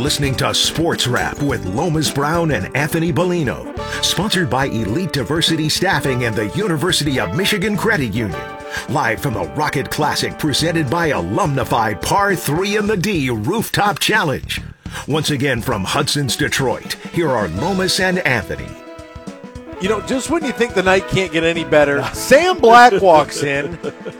listening to Sports Wrap with Lomas Brown and Anthony Bellino, sponsored by Elite Diversity Staffing and the University of Michigan Credit Union. Live from the Rocket Classic presented by Alumnify Par 3 in the D Rooftop Challenge. Once again from Hudson's Detroit, here are Lomas and Anthony. You know, just when you think the night can't get any better, Sam Black walks in.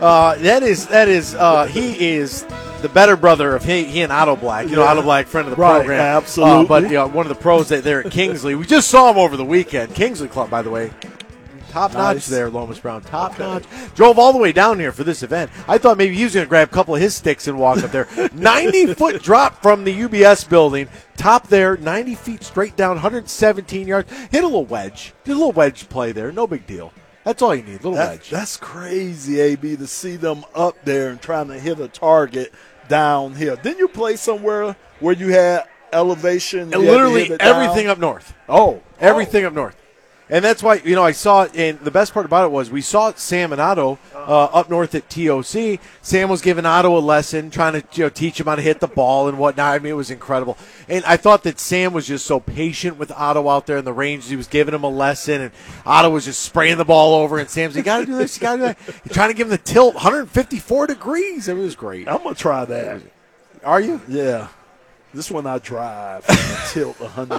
He is the better brother of he and Otto Black. You know, Otto Black, friend of the program. Absolutely. But one of the pros there at Kingsley. We just saw him over the weekend. Kingsley Club, by the way. Top notch there, Lomas Brown. Top notch. Drove all the way down here for this event. I thought maybe he was going to grab a couple of his sticks and walk up there. 90-foot drop from the UBS building. Top there, 90 feet straight down, 117 yards. Hit a little wedge. Did a little wedge play there. No big deal. That's all you need, a little wedge. That's crazy, AB, to see them up there and trying to hit a target downhill. Didn't you play somewhere where you had elevation? Literally everything up north. Everything up north. And that's why, I saw it, and the best part about it was we saw Sam and Otto up north at TOC. Sam was giving Otto a lesson, trying to teach him how to hit the ball and whatnot. I mean, it was incredible. And I thought that Sam was just so patient with Otto out there in the range. He was giving him a lesson, and Otto was just spraying the ball over, and Sam's like, you got to do this, you got to do that. He's trying to give him the tilt, 154 degrees. It was great. I'm going to try that. Are you? Yeah. This one I drive and tilt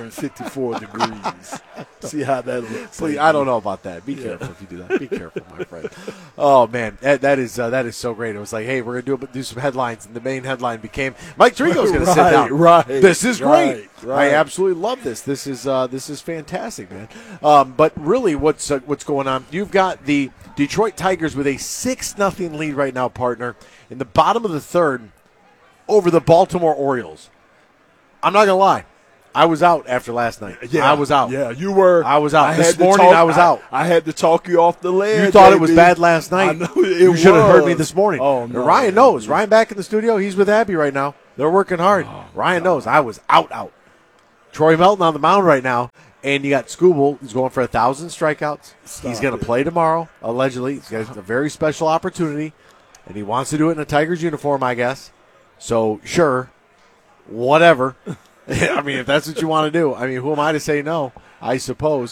154 degrees. See how that looks. Please, I don't know about that. Be careful if you do that. Be careful, my friend. Oh, man, that is so great. It was like, hey, we're going to do some headlines, and the main headline became Mike Tirico's going to sit down. Right. This is great. Right. I absolutely love this. This is fantastic, man. But really, what's going on? You've got the Detroit Tigers with a 6-0 lead right now, partner, in the bottom of the third over the Baltimore Orioles. I'm not going to lie. I was out after last night. Yeah, I was out. Yeah, you were. I was out. This morning I was out. I had to talk you off the ledge. You thought it was bad last night. I know you should have heard me this morning. Oh, no. Ryan knows. Ryan back in the studio. He's with Abby right now. They're working hard. Ryan knows. I was out. Troy Melton on the mound right now. And you got Skubal. He's going for 1,000 strikeouts. He's going to play tomorrow, allegedly. He's got a very special opportunity. And he wants to do it in a Tigers uniform, I guess. So, sure. Whatever. I mean, if that's what you want to do. I mean, who am I to say no? I suppose.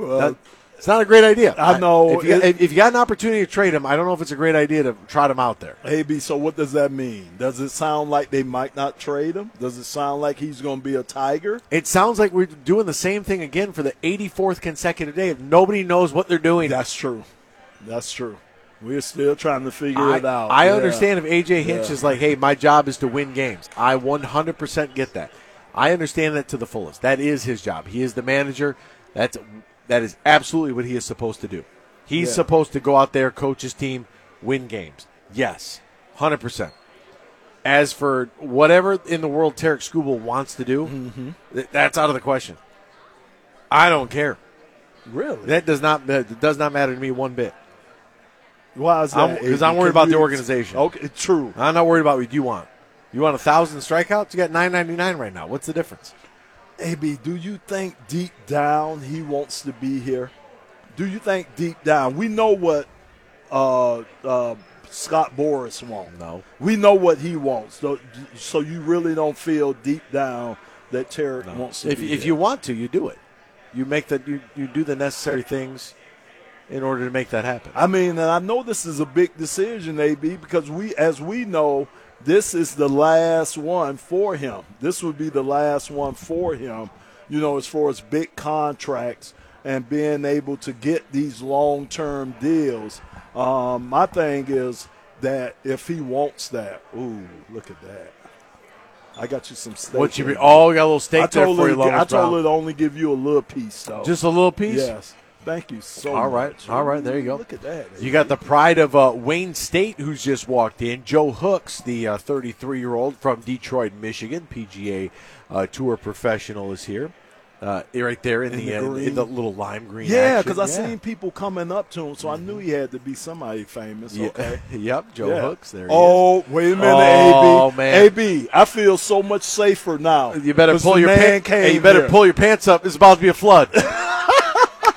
It's not a great idea. I know. If you got an opportunity to trade him, I don't know if it's a great idea to trot him out there. AB, so what does that mean? Does it sound like they might not trade him? Does it sound like he's going to be a Tiger? It sounds like we're doing the same thing again for the 84th consecutive day. If nobody knows what they're doing. That's true. We're still trying to figure it out. I understand if A.J. Hinch is like, hey, my job is to win games. I 100% get that. I understand that to the fullest. That is his job. He is the manager. That is absolutely what he is supposed to do. He's supposed to go out there, coach his team, win games. Yes, 100%. As for whatever in the world Tarik Skubal wants to do, that's out of the question. I don't care. Really? That does not matter to me one bit. Why is that? Because I'm worried about the organization. Okay, true. I'm not worried about what you want. You want 1,000 strikeouts? You got 999 right now. What's the difference? AB, do you think deep down he wants to be here? Do you think deep down? We know what Scott Boras wants. No. We know what he wants. So you really don't feel deep down that Tarik wants to be here? If you want to, you do it. You make you do the necessary things in order to make that happen. I mean, and I know this is a big decision, AB, because as we know, this is the last one for him. This would be the last one for him, as far as big contracts and being able to get these long-term deals. My thing is that if he wants that, ooh, look at that. I got you some steak. You got a little steak there for you, Lomas Brown. I told her to only give you a little piece, though. Just a little piece? Yes. Thank you so much. All right, there you go. Look at that. You got the pride of Wayne State, who's just walked in. Joe Hooks, the 33-year-old from Detroit, Michigan, PGA Tour professional, is here. Right there in the little lime green. Yeah, because I seen people coming up to him, so I knew he had to be somebody famous. Yeah. Okay. Yep, Joe Hooks. There he is. Wait a minute, oh, AB. Man. AB, I feel so much safer now. You better pull your pants. You better pull your pants up. It's about to be a flood.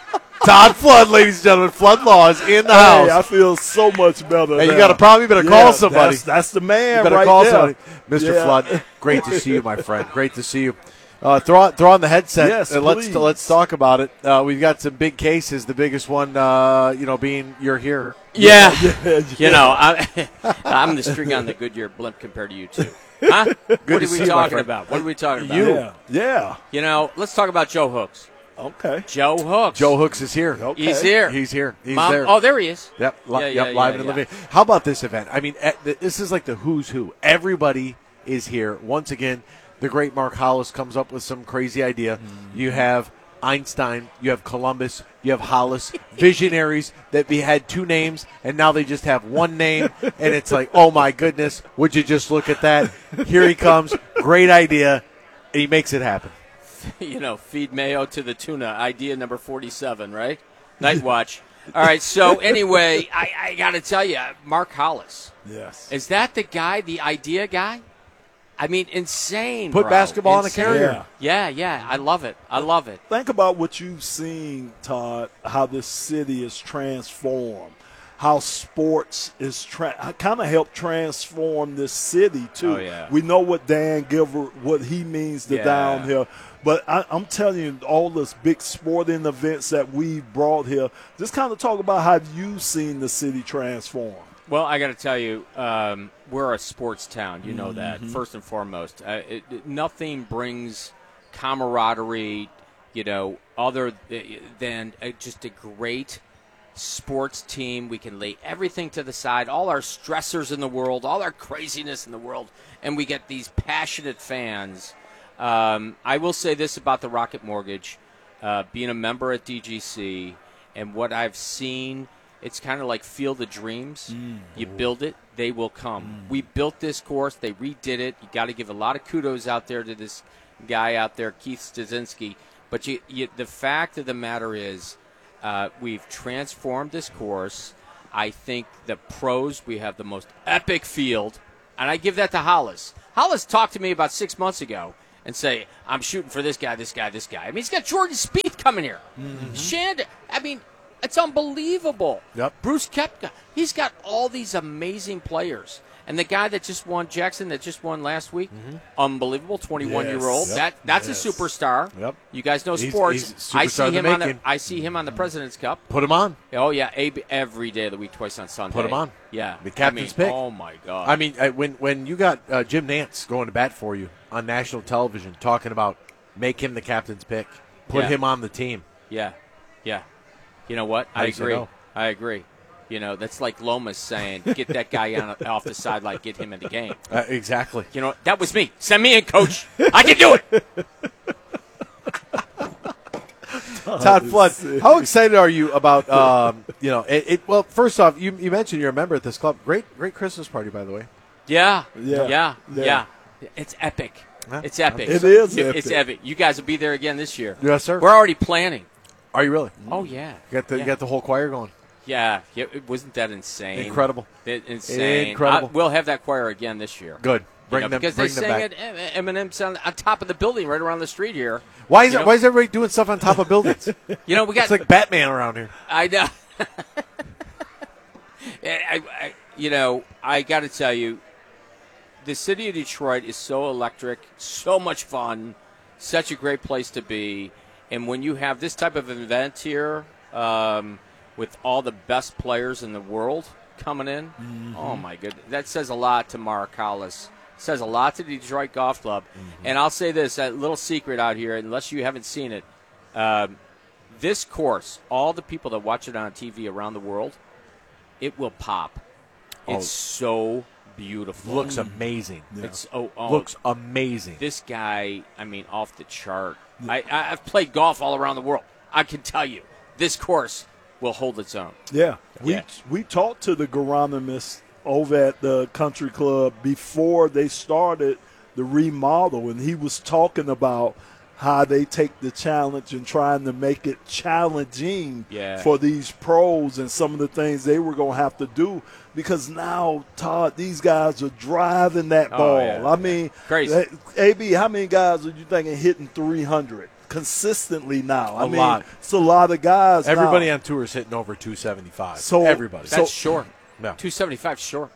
Todd Flood, ladies and gentlemen. Flood Laws in the house. I feel so much better. Hey, now. you got a problem? You better call somebody. That's the man. You better right call there. somebody. Mr. Flood, great to see you, my friend. Great to see you. Throw on the headset. Yes, and let's talk about it. We've got some big cases. The biggest one, being you're here. Yeah. You know, I'm the string on the Goodyear blimp compared to you two. Huh? What are we talking about? What are we talking about? Yeah. You know, let's talk about Joe Hooks. Okay. Joe Hooks. Joe Hooks is here. Okay. He's here. He's here. He's Mom, there. Oh, there he is. Yep. Yeah, Live and living. How about this event? I mean, this is like the who's who. Everybody is here. Once again, the great Mark Hollis comes up with some crazy idea. Mm-hmm. You have Einstein, you have Columbus, you have Hollis, visionaries that had two names, and now they just have one name, and it's like, oh my goodness, would you just look at that? Here he comes, great idea, and he makes it happen. You know, feed mayo to the tuna, idea number 47, right? Night watch. All right, so anyway, I got to tell you, Mark Hollis. Yes. Is that the guy, the idea guy? I mean, insane. Put bro. basketball insane. on a carrier. Yeah. I love it. Think about what you've seen, Todd, how this city is transformed, how sports is kind of helped transform this city, too. Oh, yeah. We know what Dan Gilbert, what he means to down here. But I'm telling you, all those big sporting events that we brought here, just kind of talk about how you've seen the city transform. Well, I got to tell you, we're a sports town. You know that, first and foremost. Nothing brings camaraderie, other than just a great sports team. We can lay everything to the side, all our stressors in the world, all our craziness in the world, and we get these passionate fans. I will say this about the Rocket Mortgage, being a member at DGC, and what I've seen. It's kind of like Field of Dreams. You build it, they will come. We built this course. They redid it. You got to give a lot of kudos out there to this guy out there, Keith Stasinski. But the fact of the matter is we've transformed this course. I think the pros, we have the most epic field. And I give that to Hollis. Hollis talked to me about 6 months ago and say, I'm shooting for this guy, this guy, this guy. I mean, he's got Jordan Spieth coming here. It's unbelievable. Yep. Bruce Koepka, he's got all these amazing players. And the guy that just won, Jackson, that just won last week, unbelievable, 21-year-old. Yes. That's a superstar. Yep. You guys know sports. He's I see him on on the President's Cup. Put him on. Oh, yeah, every day of the week, twice on Sunday. Put him on. Yeah. The captain's pick. Oh, my God. I mean, when you got Jim Nantz going to bat for you on national television talking about make him the captain's pick, put him on the team. Yeah. You know what? I agree. That's like Lomas saying, get that guy off the sideline, get him in the game. Exactly. That was me. Send me in, coach. I can do it. Todd Flood, how excited are you about, well, first off, you mentioned you're a member at this club. Great Christmas party, by the way. Yeah. It's epic. Huh? It's epic. It is epic. It's epic. You guys will be there again this year. Yes, sir. We're already planning. Are you really? Oh, yeah. You got the whole choir going. Yeah. Wasn't that insane? Incredible. Insane. Incredible. We'll have that choir again this year. Good. Bring them because they sang at Eminem's on top of the building right around the street here. Why is everybody doing stuff on top of buildings? We got it's like Batman around here. I know. I got to tell you, the city of Detroit is so electric, so much fun, such a great place to be. And when you have this type of event here with all the best players in the world coming in, oh, my goodness. That says a lot to Mark Hollis. Says a lot to the Detroit Golf Club. And I'll say this, a little secret out here, unless you haven't seen it. This course, all the people that watch it on TV around the world, it will pop. It's so beautiful. Looks amazing. Yeah. It's looks amazing. This guy, off the chart. I've played golf all around the world. I can tell you, this course will hold its own. Yeah. We talked to the agronomist over at the country club before they started the remodel, and he was talking about how they take the challenge and trying to make it challenging for these pros and some of the things they were going to have to do, because now, Todd, these guys are driving that ball. Yeah. I mean, crazy. AB, how many guys are you thinking hitting 300 consistently now. I mean, lot. it's a lot of guys. Everybody now. on tour is hitting over 275. So everybody. That's short. No. 275 short.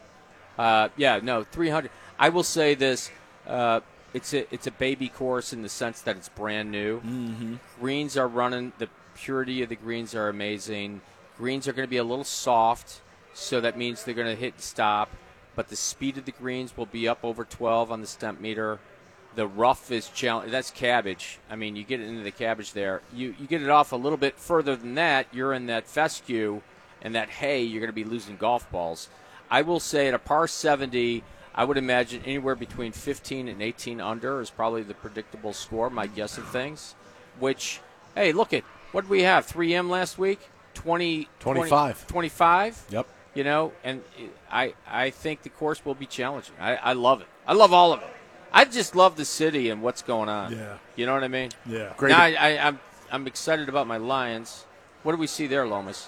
300. I will say this. It's a baby course in the sense that it's brand new. Mm-hmm. Greens are running. The purity of the greens are amazing. Greens are going to be a little soft, so that means they're going to hit and stop. But the speed of the greens will be up over 12 on the stemp meter. The rough is challenging. That's cabbage. I mean, you get it into the cabbage there. You get it off a little bit further than that, you're in that fescue and that hay, you're going to be losing golf balls. I will say at a par 70, I would imagine anywhere between 15 and 18 under is probably the predictable score, my guess of things. Which, hey, look at, what did we have? 3M last week? 25. 25? Yep. You know, and I think the course will be challenging. I love it. I love all of it. I just love the city and what's going on. Yeah. You know what I mean? Yeah. Great. Now, I'm excited about my Lions. What do we see there, Lomas?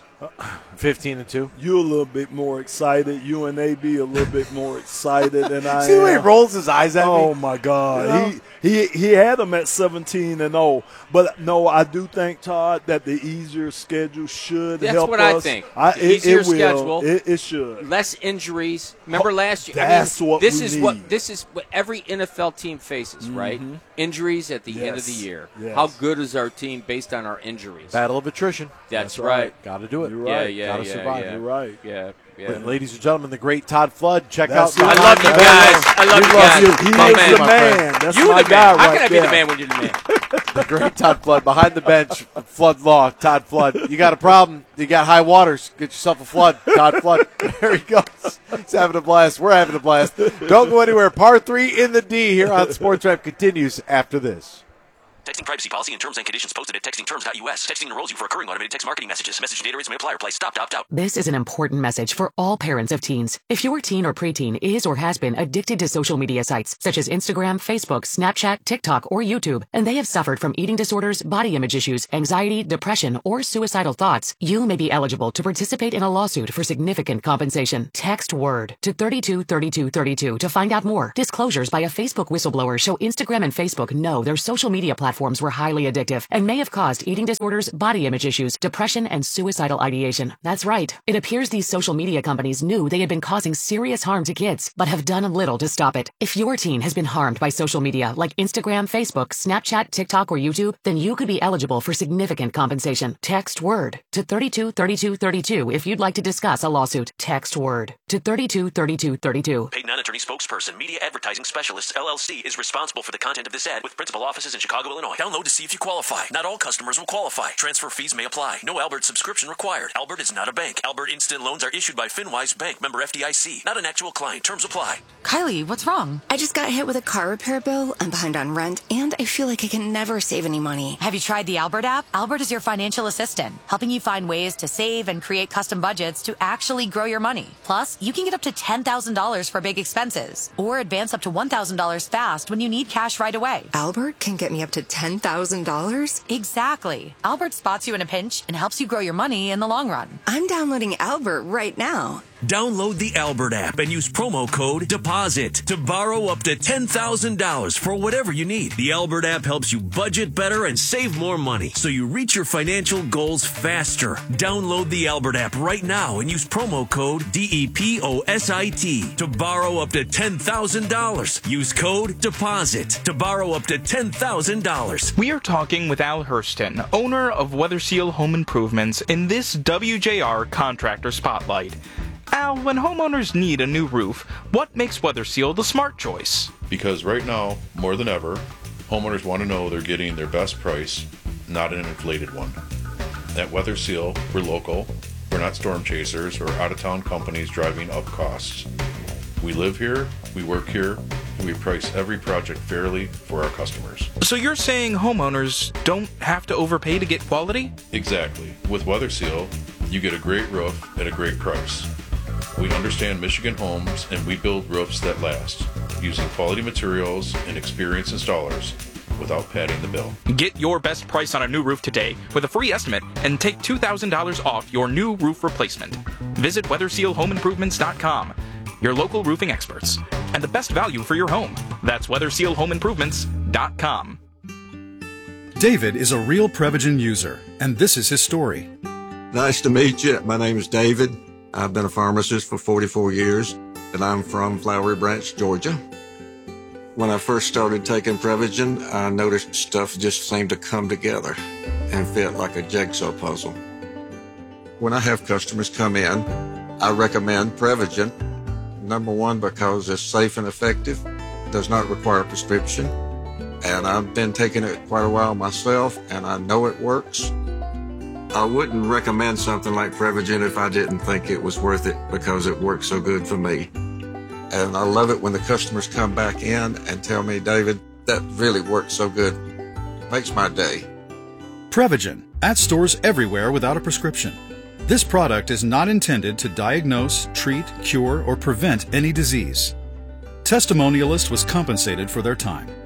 15-2. You a little bit more excited. You and AB a little bit more excited than I am. See the way he rolls his eyes at me? Oh my God, You know? he had them at 17-0. But no, I do think, Todd, that the easier schedule should That's help what us. I think. It Easier will. schedule. It should. Less injuries. Remember last year? That's what this we is need. This is what every NFL team faces, right? Injuries at the end of the Yes. year. Yes. How good is our team based on our injuries? Battle of attrition. That's right. Got to do it. You're right. Yeah, Gotta survive. yeah. You're right. Yeah. And ladies and gentlemen, the great Todd Flood. Check That's out. it. I love you guys. I love you guys. He My is man, the my man. friend. That's You my the guy man. How right can I be there. the man when you're the man? The great Todd Flood. Behind the bench, Flood Law, Todd Flood. You got a problem, you got high waters, get yourself a flood, Todd Flood. There he goes. He's having a blast. We're having a blast. Don't go anywhere. Par 3 in the D here on Sports Rap continues after this. Texting privacy policy and terms and conditions posted at textingterms.us. Texting enrolls you for recurring automated text marketing messages. Message and data rates may apply. Reply stop to opt out. This is an important message for all parents of teens. If your teen or preteen is or has been addicted to social media sites such as Instagram, Facebook, Snapchat, TikTok, or YouTube, and they have suffered from eating disorders, body image issues, anxiety, depression, or suicidal thoughts, you may be eligible to participate in a lawsuit for significant compensation. Text WORD to 323232 to find out more. Disclosures by a Facebook whistleblower show Instagram and Facebook know their social media platforms were highly addictive and may have caused eating disorders, body image issues, depression, and suicidal ideation. That's right. It appears these social media companies knew they had been causing serious harm to kids, but have done little to stop it. If your teen has been harmed by social media like Instagram, Facebook, Snapchat, TikTok, or YouTube, then you could be eligible for significant compensation. Text WORD to 323232 if you'd like to discuss a lawsuit. Text WORD to 323232. Paid non-attorney spokesperson, Media Advertising Specialists, LLC, is responsible for the content of this ad with principal offices in Chicago, Illinois. Download to see if you qualify. Not all customers will qualify. Transfer fees may apply. No Albert subscription required. Albert is not a bank. Albert Instant Loans are issued by FinWise Bank, member FDIC. Not an actual client. Terms apply. Kylie, what's wrong? I just got hit with a car repair bill. I'm behind on rent, and I feel like I can never save any money. Have you tried the Albert app? Albert is your financial assistant, helping you find ways to save and create custom budgets to actually grow your money. Plus, you can get up to $10,000 for big expenses, or advance up to $1,000 fast when you need cash right away. Albert can get me up to $10,000? Exactly. Albert spots you in a pinch and helps you grow your money in the long run. I'm downloading Albert right now. Download the Albert app and use promo code DEPOSIT to borrow up to $10,000 for whatever you need. The Albert app helps you budget better and save more money so you reach your financial goals faster. Download the Albert app right now and use promo code DEPOSIT to borrow up to $10,000. Use code DEPOSIT to borrow up to $10,000. We are talking with Al Hurston, owner of Weather Seal Home Improvements, in this WJR Contractor Spotlight. Al, when homeowners need a new roof, what makes Weather Seal the smart choice? Because right now, more than ever, homeowners want to know they're getting their best price, not an inflated one. At Weather Seal, we're local. We're not storm chasers or out-of-town companies driving up costs. We live here, we work here, and we price every project fairly for our customers. So you're saying homeowners don't have to overpay to get quality? Exactly. With Weather Seal, you get a great roof at a great price. We understand Michigan homes, and we build roofs that last, using quality materials and experienced installers without padding the bill. Get your best price on a new roof today with a free estimate and take $2,000 off your new roof replacement. Visit WeatherSealHomeImprovements.com, your local roofing experts, and the best value for your home. That's WeatherSealHomeImprovements.com. David is a real Prevagen user, and this is his story. Nice to meet you. My name is David. I've been a pharmacist for 44 years, and I'm from Flowery Branch, Georgia. When I first started taking Prevagen, I noticed stuff just seemed to come together and fit like a jigsaw puzzle. When I have customers come in, I recommend Prevagen. Number one, because it's safe and effective, does not require a prescription, and I've been taking it quite a while myself, and I know it works. I wouldn't recommend something like Prevagen if I didn't think it was worth it because it works so good for me. And I love it when the customers come back in and tell me, David, that really works so good. Makes my day. Prevagen, at stores everywhere without a prescription. This product is not intended to diagnose, treat, cure, or prevent any disease. Testimonialist was compensated for their time.